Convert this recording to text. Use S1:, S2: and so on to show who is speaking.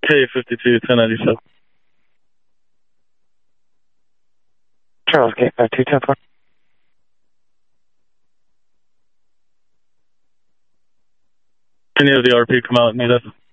S1: K52 1097.
S2: Charles, Gate 5210.
S1: Can you have the RP come out and meet us?